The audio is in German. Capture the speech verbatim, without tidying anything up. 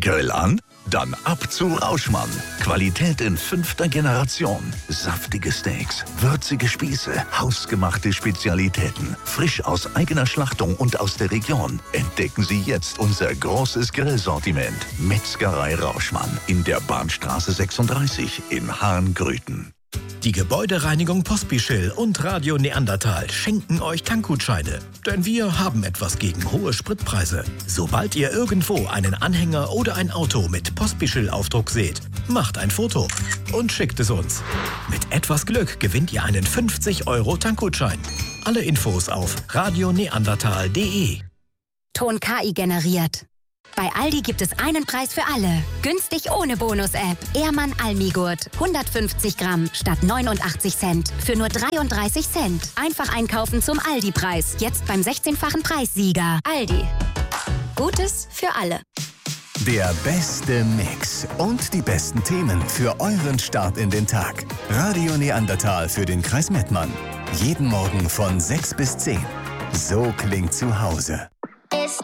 Grill an? Dann ab zu Rauschmann. Qualität in fünfter Generation. Saftige Steaks, würzige Spieße, hausgemachte Spezialitäten. Frisch aus eigener Schlachtung und aus der Region. Entdecken Sie jetzt unser großes Grillsortiment. Metzgerei Rauschmann in der Bahnstraße sechsunddreißig in Hahngrüten. Die Gebäudereinigung Pospischil und Radio Neandertal schenken euch Tankgutscheine. Denn wir haben etwas gegen hohe Spritpreise. Sobald ihr irgendwo einen Anhänger oder ein Auto mit Pospischil-Aufdruck seht, macht ein Foto und schickt es uns. Mit etwas Glück gewinnt ihr einen fünfzig Euro Tankgutschein. Alle Infos auf radio neandertal punkt de. Ton K I generiert. Bei Aldi gibt es einen Preis für alle. Günstig ohne Bonus-App. Ehrmann Almigurt. hundertfünfzig Gramm statt neunundachtzig Cent. Für nur dreiunddreißig Cent. Einfach einkaufen zum Aldi-Preis. Jetzt beim sechzehnfachen Preissieger. Aldi. Gutes für alle. Der beste Mix und die besten Themen für euren Start in den Tag. Radio Neandertal für den Kreis Mettmann. Jeden Morgen von sechs bis zehn. So klingt zu Hause.